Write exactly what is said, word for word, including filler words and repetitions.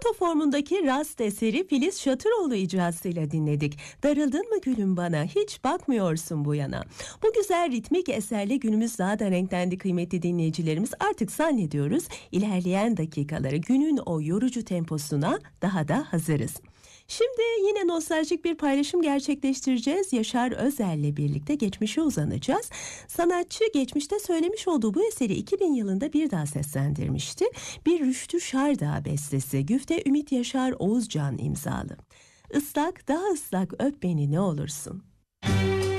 Kanto formundaki rast eseri Filiz Şatıroğlu icrasıyla dinledik. Darıldın mı gülüm bana, hiç bakmıyorsun bu yana. Bu güzel ritmik eserle günümüz daha da renklendi kıymetli dinleyicilerimiz. Artık zannediyoruz ilerleyen dakikaları günün o yorucu temposuna daha da hazırız. Şimdi yine nostaljik bir paylaşım gerçekleştireceğiz. Yaşar Özel'le birlikte geçmişe uzanacağız. Sanatçı geçmişte söylemiş olduğu bu eseri iki bin yılında bir daha seslendirmişti. Bir Rüştü Şardağ bestesi, güfte Ümit Yaşar Oğuzcan imzalı. Islak, daha ıslak öp beni ne olursun.